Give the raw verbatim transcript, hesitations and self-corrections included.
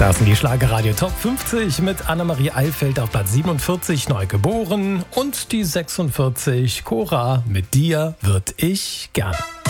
Das sind die Schlagerradio Top fünfzig mit Annemarie Eilfeld auf Platz siebenundvierzig, neu geboren. Und die sechsundvierzig, Cora, mit dir würd ich gern.